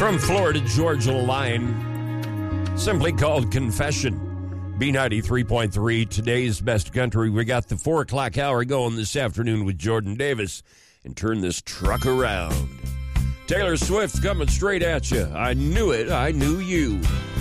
From Florida Georgia Line, simply called Confession. B93.3, today's best country. We got the 4 o'clock hour going this afternoon with Jordan Davis. And turn this truck around. Taylor Swift coming straight at you. I knew it. I knew you.